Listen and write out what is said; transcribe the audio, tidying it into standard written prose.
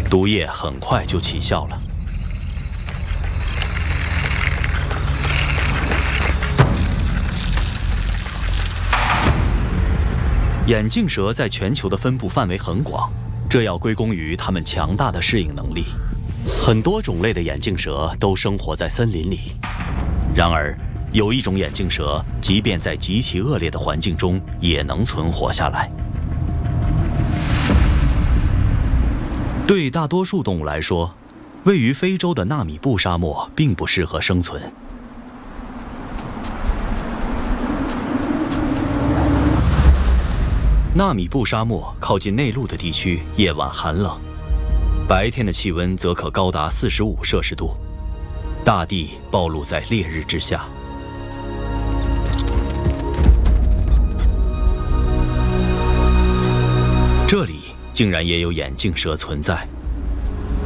毒液很快就起效了。眼镜蛇在全球的分布范围很广，这要归功于它们强大的适应能力。很多种类的眼镜蛇都生活在森林里，然而有一种眼镜蛇，即便在极其恶劣的环境中，也能存活下来。对大多数动物来说，位于非洲的纳米布沙漠并不适合生存。纳米布沙漠靠近内陆的地区，夜晚寒冷，白天的气温则可高达45摄氏度，大地暴露在烈日之下。这里竟然也有眼镜蛇存在。